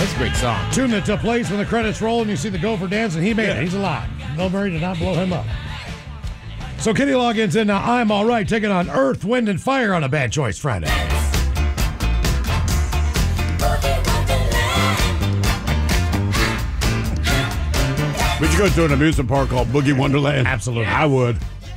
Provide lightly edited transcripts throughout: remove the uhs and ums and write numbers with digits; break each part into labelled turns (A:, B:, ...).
A: That's a great song.
B: Tune that plays when the credits roll and you see the gopher dancing. He made it. He's alive. Bill Murray did not blow him up. So Kenny Loggins in I'm All Right, taking on Earth, Wind, and Fire on a Bad Choice Friday.
C: Would you go to an amusement park called Boogie Wonderland?
B: Absolutely.
C: I would.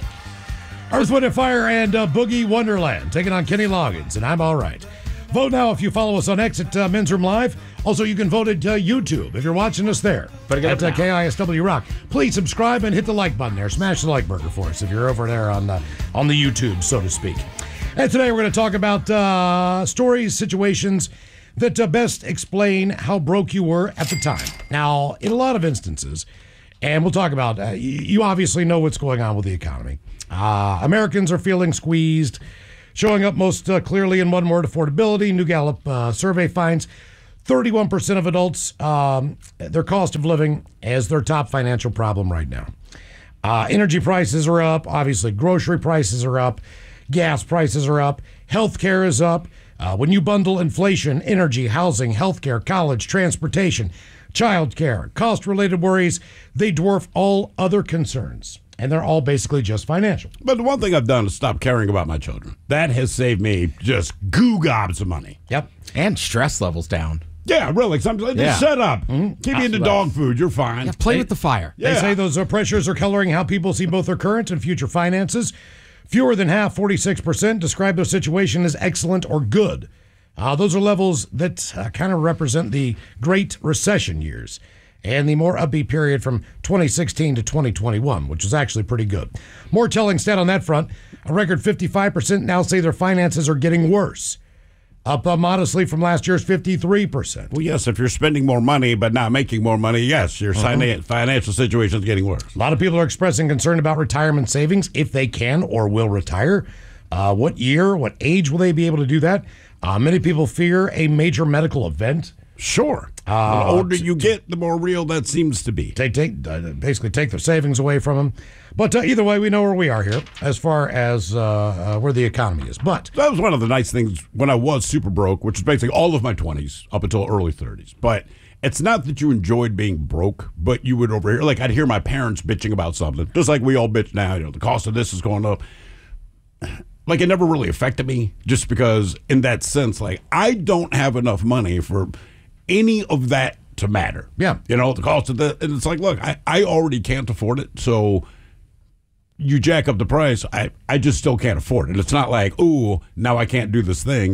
B: Earth, Wind, and Fire and Boogie Wonderland, taking on Kenny Loggins, and I'm All Right. Vote now if you follow us on X at Men's Room Live. Also, you can vote at YouTube if you're watching us there. At KISW Rock. Please subscribe and hit the like button there. Smash the like burger for us if you're over there on the YouTube, so to speak. And today we're going to talk about stories, situations that best explain how broke you were at the time. Now, in a lot of instances, and we'll talk about, you obviously know what's going on with the economy. Americans are feeling squeezed. Showing up most clearly in one word, affordability. New Gallup survey finds 31% of adults, their cost of living is their top financial problem right now. Energy prices are up. Obviously, grocery prices are up. Gas prices are up. Healthcare is up. When you bundle inflation, energy, housing, healthcare, college, transportation, childcare, cost-related worries, they dwarf all other concerns. And they're all basically just financial.
C: But the one thing I've done is stop caring about my children. That has saved me just gobs of money.
B: Yep.
A: And stress levels down.
C: Yeah, really. Just shut up. Keep you into dog food. You're fine.
A: Yeah, play with the fire.
B: They say those pressures are coloring how people see both their current and future finances. Fewer than half, 46%, describe their situation as excellent or good. Those are levels that kind of represent the Great Recession years and the more upbeat period from 2016 to 2021, which is actually pretty good. More telling stat on that front, a record 55% now say their finances are getting worse, up modestly from last year's 53%.
C: Well, yes, if you're spending more money but not making more money, yes, your financial situation is getting worse.
B: A lot of people are expressing concern about retirement savings, if they can or will retire. What year, what age will they be able to do that? Many people fear a major medical event.
C: Sure. The older you get, the more real that seems to be.
B: Basically take their savings away from them. But either way, we know where we are here as far as where the economy is. But
C: that was one of the nice things when I was super broke, which was basically all of my 20s up until early 30s. But it's not that you enjoyed being broke, but you would overhear, like I'd hear my parents bitching about something, just like we all bitch now. The cost of this is going up. Like, it never really affected me, just because in that sense, like, I don't have enough money for any of that to matter.
B: Yeah.
C: The cost of that. And it's like, look, I already can't afford it. So you jack up the price. I just still can't afford it. It's not like, ooh, now I can't do this thing.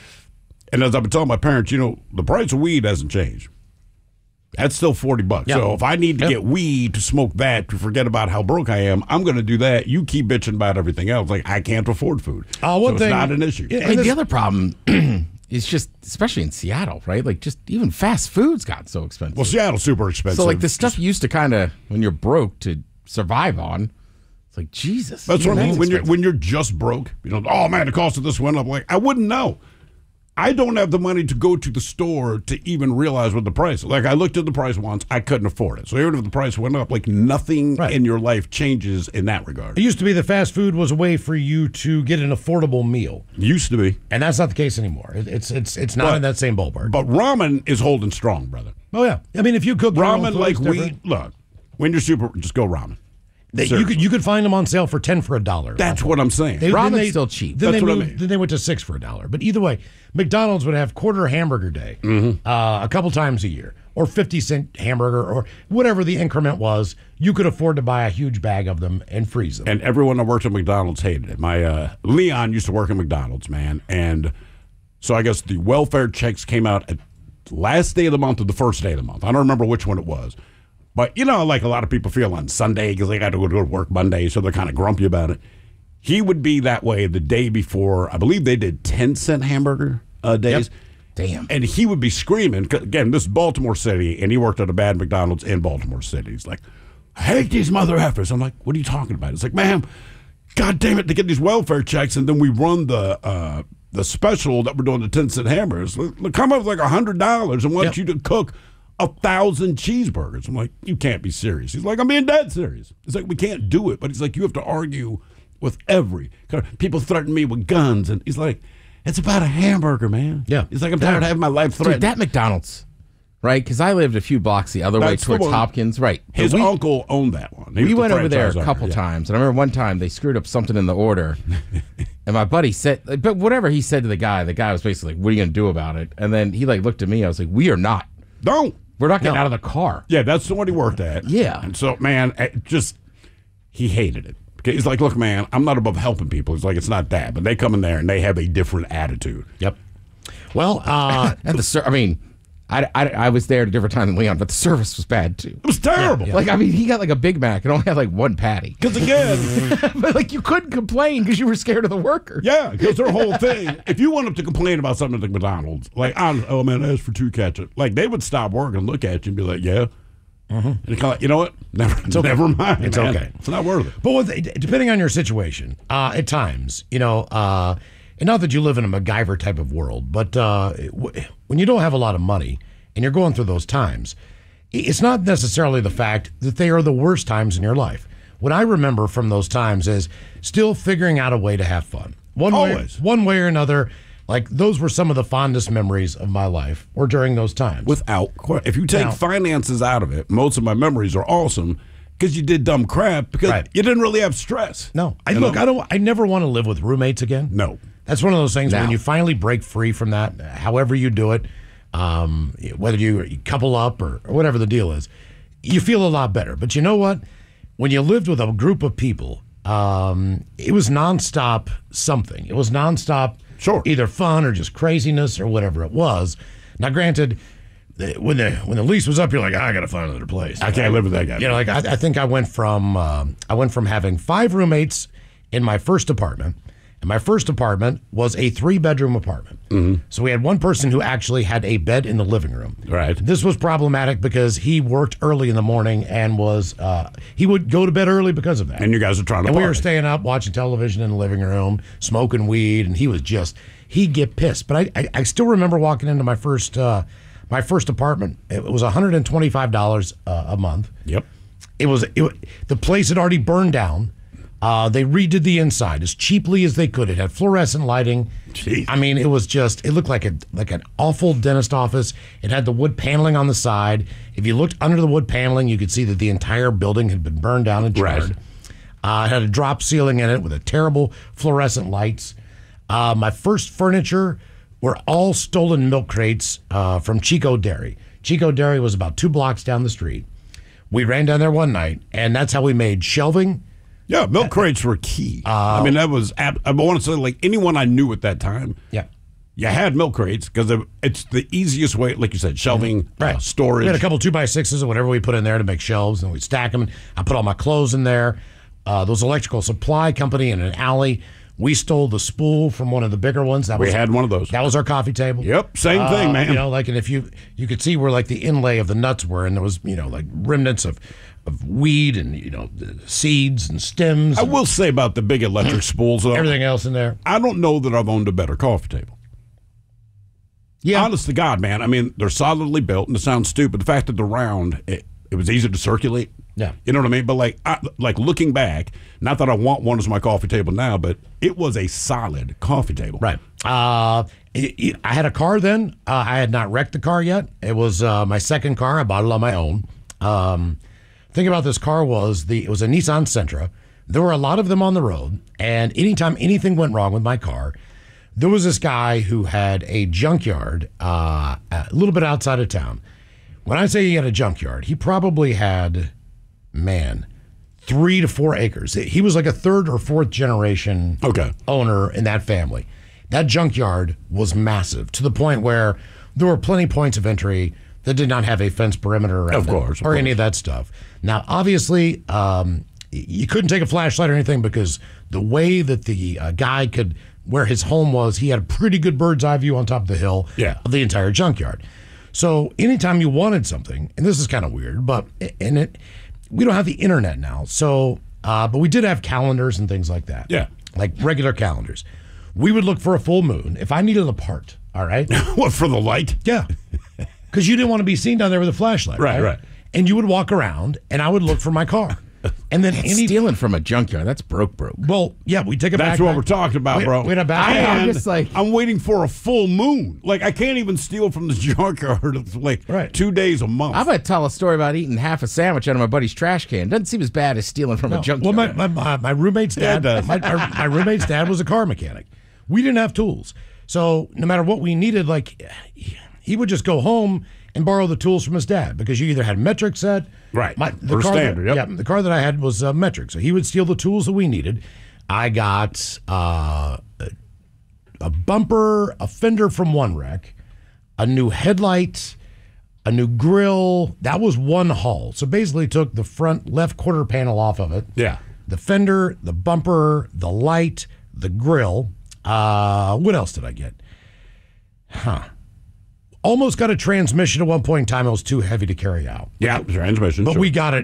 C: And as I've been telling my parents, the price of weed hasn't changed. That's still $40.
B: Yep.
C: So if I need to get weed to smoke that to forget about how broke I am, I'm going to do that. You keep bitching about everything else. Like, I can't afford food. It's not an issue.
A: The other problem is just, especially in Seattle, right? Like, just even fast food's gotten so expensive.
C: Well, Seattle's super expensive.
A: So, like, the stuff you used to kind of, when you're broke, to survive on, it's like, Jesus.
C: That's what I mean. When you're just broke, oh, man, the cost of this went up. Like, I wouldn't know. I don't have the money to go to the store to even realize what the price is. Like, I looked at the price once. I couldn't afford it. So even if the price went up, like, nothing in your life changes in that regard.
B: It used to be that fast food was a way for you to get an affordable meal.
C: Used to be.
B: And that's not the case anymore. It's not in that same ballpark.
C: But ramen is holding strong, brother.
B: Oh, yeah. I mean, if you cook
C: ramen like we look, when you're super, just go ramen.
B: You could find them on sale for $10 for $1.
C: That's what I'm saying.
A: Ramen's still cheap.
B: Then they went to $6 for $1. But either way, McDonald's would have quarter hamburger day a couple times a year, or 50-cent hamburger, or whatever the increment was. You could afford to buy a huge bag of them and freeze them.
C: And everyone that worked at McDonald's hated it. My Leon used to work at McDonald's, man, and so I guess the welfare checks came out at the last day of the month or the first day of the month. I don't remember which one it was. But, like a lot of people feel on Sunday because they got to go to work Monday, so they're kind of grumpy about it. He would be that way the day before. I believe they did 10-cent hamburger days.
B: Yep.
A: Damn.
C: And he would be screaming. Again, this is Baltimore City, and he worked at a bad McDonald's in Baltimore City. He's like, I hate these mother effers. I'm like, what are you talking about? It's like, ma'am, God damn it, to get these welfare checks, and then we run the special that we're doing, the 10-cent hamburgers. Look, come up with like $100 and want you to cook 1,000 cheeseburgers. I'm like, you can't be serious. He's like, I'm being dead serious. It's like, we can't do it. But he's like, you have to argue with people threaten me with guns. And he's like, it's about a hamburger, man.
B: Yeah.
C: He's like, I'm tired of having my life threatened.
A: Dude, that McDonald's right? Because I lived a few blocks the other way
C: That's the
A: towards
C: one.
A: Hopkins, right?
C: His
A: And
C: uncle owned that one. He
A: we
C: was the
A: went over there a
C: franchise
A: couple
C: owner, yeah.
A: times, and I remember one time they screwed up something in the order, and my buddy said, but whatever he said to the guy was basically like, "What are you gonna do about it?" And then he like looked at me. I was like, "We are not.
C: Don't.
A: We're not getting out of the car."
C: Yeah, that's the one he worked at.
A: Yeah.
C: And so, man, he hated it. Okay, he's like, look, man, I'm not above helping people. He's like, it's not that. But they come in there and they have a different attitude.
B: Yep. Well,
A: And I was there at a different time than Leon, but the service was bad too.
C: It was terrible.
B: Yeah.
A: Like, I mean, he got like a Big Mac and only had like one patty.
C: Because again,
A: But like, you couldn't complain because you were scared of the worker.
C: yeah, because their whole thing, if you want them to complain about something at McDonald's, like, oh man, I asked for 2 ketchup. Like, they would stop work and look at you and be like, yeah. And kind of like, you know what? Never mind.
B: It's
C: man.
B: okay.
C: It's not worth it.
B: But depending on your situation, at times, and not that you live in a MacGyver type of world, but when you don't have a lot of money and you're going through those times, it's not necessarily the fact that they are the worst times in your life. What I remember from those times is still figuring out a way to have fun.
C: Always.
B: One way or another. Like, those were some of the fondest memories of my life, or during those times.
C: Without question. If you take finances out of it, most of my memories are awesome because you did dumb crap because you didn't really have stress.
B: No. I never want to live with roommates again.
C: No.
B: That's one of those things
A: No.
B: when you finally break free from that, however you do it, whether you couple up or whatever the deal is, you feel a lot better. But you know what? When you lived with a group of people, it was nonstop something. It was nonstop either fun or just craziness or whatever it was. Now, granted, when the lease was up, you're like, I got to find another place.
C: I can't live with that guy.
B: You know, like I think I went from having 5 roommates in my first apartment, and my first apartment was a 3-bedroom apartment. Mm-hmm. So we had one person who actually had a bed in the living room.
C: Right.
B: This was problematic because he worked early in the morning and he would go to bed early because of that.
C: And you guys are trying to
B: And
C: party.
B: we were staying up, watching television in the living room, smoking weed, and he'd get pissed. But I still remember walking into my first apartment. It was $125 a month.
C: Yep.
B: The place had already burned down. They redid the inside as cheaply as they could. It had fluorescent lighting.
C: Jeez.
B: I mean, it looked like an awful dentist office. It had the wood paneling on the side. If you looked under the wood paneling, you could see that the entire building had been burned down and charred. It had a drop ceiling in it with a terrible fluorescent lights. My first furniture were all stolen milk crates from Chico Dairy. Chico Dairy was about 2 blocks down the street. We ran down there one night, and that's how we made shelving.
C: Yeah, milk crates were key. I mean, that was, I want to say, like, anyone I knew at that time,
B: Yeah.
C: you had milk crates because it's the easiest way, like you said, shelving, storage.
B: We had a couple 2x6s or whatever we put in there to make shelves, and we'd stack them. I put all my clothes in there. There was an electrical supply company in an alley. We stole the spool from one of the bigger ones.
C: We had one of those.
B: That was our coffee table.
C: Yep, same thing, man.
B: And if you could see where like the inlay of the nuts were, and there was like remnants of weed and the seeds and stems.
C: I will say about the big electric spools, though.
B: Everything else in there.
C: I don't know that I've owned a better coffee table.
B: Yeah.
C: Honest to God, man. I mean, they're solidly built, and it sounds stupid. The fact that they're round, it was easy to circulate.
B: Yeah.
C: You know what I mean? But like looking back, not that I want one as my coffee table now, but it was a solid coffee table.
B: Right. I had a car then. I had not wrecked the car yet. It was my second car. I bought it on my own. Thing about this car was it was a Nissan Sentra. There were a lot of them on the road, and anytime anything went wrong with my car, there was this guy who had a junkyard a little bit outside of town. When I say he had a junkyard, he probably had, 3 to 4 acres. He was like a 3rd or 4th generation owner in that family. That junkyard was massive to the point where there were plenty points of entry that did not have a fence perimeter around
C: of
B: or any of that stuff. Now, obviously, you couldn't take a flashlight or anything because the way that the guy could, where his home was, he had a pretty good bird's eye view on top of the hill of the entire junkyard. So anytime you wanted something, and this is kind of weird, but we don't have the internet now. So, but we did have calendars and things like that.
C: Yeah.
B: Like regular calendars. We would look for a full moon. If I needed a part, all right?
C: What, for the light?
B: Yeah. Because you didn't want to be seen down there with a flashlight.
C: Right.
B: And you would walk around, and I would look for my car. And then
A: That's stealing from a junkyard. That's broke.
B: Well, yeah, we take it back.
C: That's what we're talking about, bro.
B: We had a backpack.
A: I'm just like-
C: I'm waiting for a full moon. Like, I can't even steal from the junkyard. It's like 2 days a month.
A: I'm going to tell a story about eating half a sandwich out of my buddy's trash can. Doesn't seem as bad as stealing from a junkyard.
B: Well, my roommate's dad,
C: Yeah, it does.
B: my roommate's dad was a car mechanic. We didn't have tools, so no matter what we needed, like he would just go home and borrow the tools from his dad because you either had metric set,
C: Right.
B: The
C: Or
B: car
C: standard,
B: that,
C: yep.
B: Yeah, the car that I had was metric, so he would steal the tools that we needed. I got a bumper, a fender from one wreck, a new headlight, a new grill. That was one haul. So basically, took the front left quarter panel off of it.
C: Yeah.
B: The fender, the bumper, the light, the grill. What else did I get? Almost got a transmission at one point in time. It was too heavy to carry out.
C: Yeah, transmission.
B: But
C: sure.
B: we got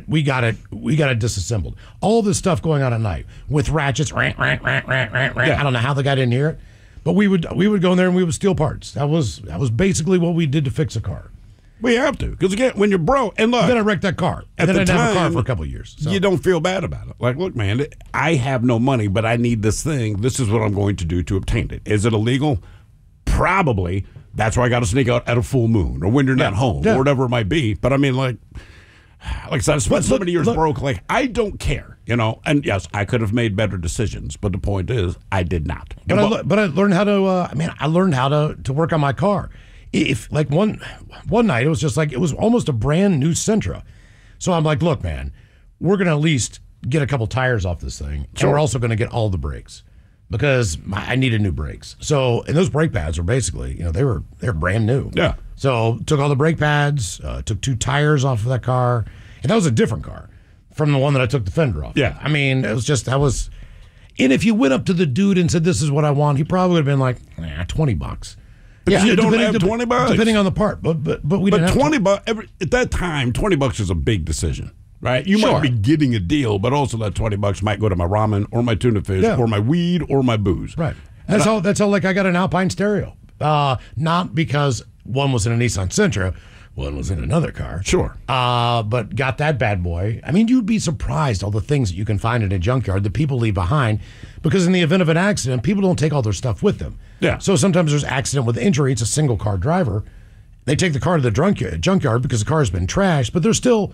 B: it disassembled. All this stuff going on at night with ratchets. I don't know how the guy didn't hear it, but we would go in there and we would steal parts. That was basically what we did to fix a car.
C: We have to, because again, when you're broke, and look,
B: Then I wrecked that car, and then I didn't have a car for a couple of years. So.
C: You don't feel bad about it. Like, look, man, I have no money, but I need this thing. This is what I'm going to do to obtain it. Is it illegal? Probably. That's why I got to sneak out at a full moon or when you're not home or whatever it might be. But I mean, like I said, I spent so many years broke. Like, I don't care, you know. And yes, I could have made better decisions, but the point is, I did not.
B: But I learned how to. I learned how to work on my car. If like one night, it was just like it was almost a brand new Sentra. So I'm like, look, man, we're gonna at least get a couple tires off this thing, and we're also gonna get all the brakes because I needed new brakes. So and those brake pads were basically, they're brand new.
C: Yeah.
B: So took all the brake pads, took 2 tires off of that car, and that was a different car from the one that I took the fender off.
C: Yeah.
B: I mean, it was just that was. And if you went up to the dude and said, "This is what I want," he probably would have been like, $20.
C: Yeah, you don't have $20,
B: depending on the part. But we didn't.
C: But $20 at that time, $20 is a big decision, right? You might be getting a deal, but also that $20 might go to my ramen or my tuna fish or my weed or my booze.
B: Right. That's all. That's all. Like I got an Alpine stereo, not because one was in a Nissan Sentra, one was in another car.
C: Sure.
B: But got that bad boy. I mean, you'd be surprised all the things that you can find in a junkyard that people leave behind, because in the event of an accident, people don't take all their stuff with them.
C: Yeah.
B: So sometimes there's accident with injury. It's a single car driver. They take the car to the junkyard because the car's been trashed, but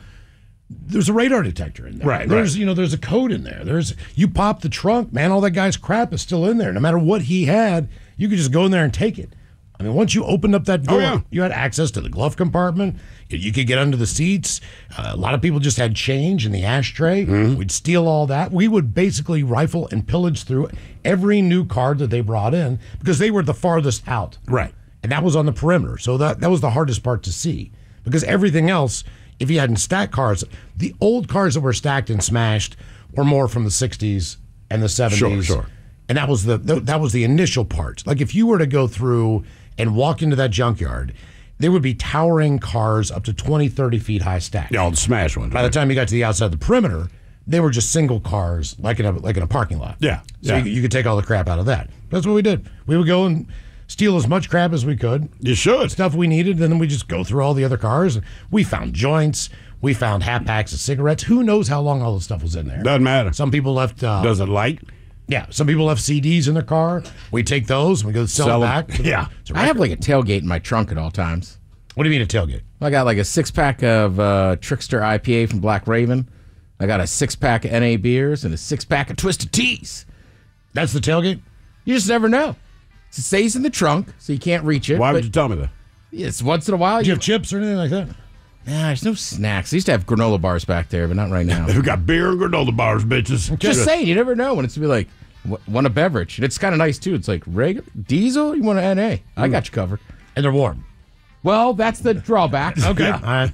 B: there's a radar detector in there.
C: Right.
B: There's a code in there. You pop the trunk, man, all that guy's crap is still in there. No matter what he had, you could just go in there and take it. I mean, once you opened up that door, you had access to the glove compartment. You could get under the seats. A lot of people just had change in the ashtray.
C: Mm-hmm.
B: We'd steal all that. We would basically rifle and pillage through every new car that they brought in because they were the farthest out.
C: Right.
B: And that was on the perimeter. So that was the hardest part to see, because everything else, if you hadn't stacked cars, the old cars that were stacked and smashed were more from the 60s and the 70s.
C: Sure.
B: And that was the initial part. Like if you were to go through and walk into that junkyard, there would be towering cars up to 20, 30 feet high stacked.
C: Yeah, all the smash ones.
B: By the time you got to the outside of the perimeter, they were just single cars, like in a parking lot.
C: Yeah.
B: So you could take all the crap out of that. That's what we did. We would go and steal as much crap as we could.
C: You should.
B: Stuff we needed, and then we just go through all the other cars. We found joints. We found half packs of cigarettes. Who knows how long all this stuff was in there?
C: Doesn't matter.
B: Some people left.
C: Does it light?
B: Yeah, some people left CDs in their car. We take those and we go sell them back.
C: Yeah.
A: I have like a tailgate in my trunk at all times.
B: What do you mean a tailgate?
A: I got like a 6-pack of Trickster IPA from Black Raven. I got a 6-pack of NA beers and a 6-pack of Twisted Teas.
B: That's the tailgate?
A: You just never know. It stays in the trunk, so you can't reach it.
C: Why would you tell me that?
A: It's once in a while.
B: Do you have chips or anything like that?
A: Nah, there's no snacks. I used to have granola bars back there, but not right now.
C: We've got beer and granola bars, bitches.
A: Just saying, you never know when it's to be like, want a beverage. And it's kind of nice, too. It's like, regular diesel? You want an NA? I got you covered.
B: And they're warm.
A: Well, that's the drawback.
B: Okay. All right.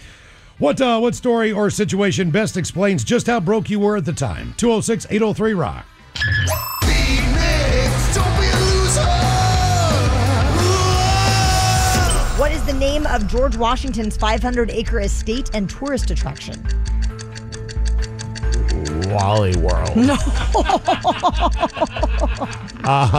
B: What story or situation best explains just how broke you were at the time? 206-803-ROCK.
D: What is the name of George Washington's 500-acre estate and tourist attraction?
B: Wally World.
D: No.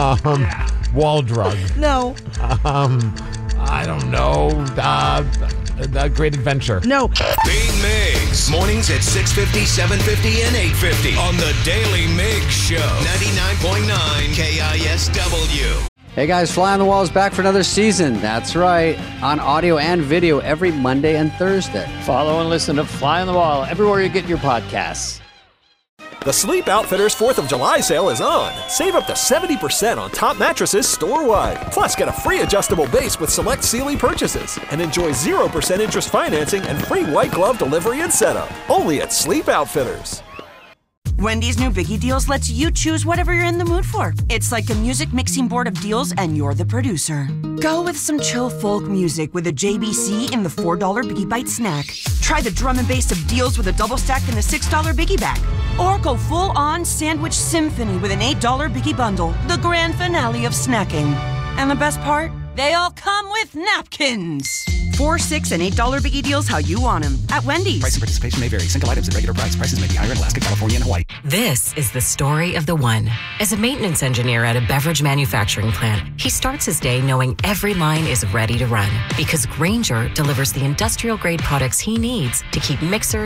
B: Wall Drug.
D: No.
B: I don't know.
E: a great adventure.
D: No.
F: Big Migs. Mornings at 6:50, 7:50, and 8:50 on the Daily Migs Show. 99.9 KISW.
G: Hey guys, Fly on the Wall is back for another season. That's right, on audio and video every Monday and Thursday.
H: Follow and listen to Fly on the Wall everywhere you get your podcasts.
I: The Sleep Outfitters 4th of July sale is on. Save up to 70% on top mattresses store-wide. Plus, get a free adjustable base with select Sealy purchases. And enjoy 0% interest financing and free white glove delivery and setup. Only at Sleep Outfitters.
J: Wendy's new Biggie Deals lets you choose whatever you're in the mood for. It's like a music mixing board of deals, and you're the producer. Go with some chill folk music with a JBC in the $4 Biggie Bite snack. Try the drum and bass of deals with a double stack in the $6 Biggie Bag. Or go full-on sandwich symphony with an $8 Biggie Bundle, the grand finale of snacking. And the best part? They all come with napkins. $4, $6, and $8 Biggie Deals how you want them at Wendy's.
K: Price and participation may vary. Single items at regular price. Prices may be higher in Alaska, California, and Hawaii.
L: This is the story of the one. As a maintenance engineer at a beverage manufacturing plant, he starts his day knowing every line is ready to run because Grainger delivers the industrial-grade products he needs to keep mixers,